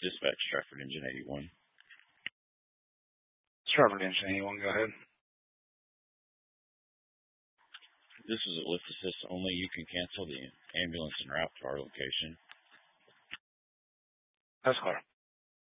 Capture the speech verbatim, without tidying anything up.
Dispatch, Stratford Engine eighty-one. Stratford Engine eighty-one, go ahead. This is a lift assist only. You can cancel the ambulance en route to our location. That's clear.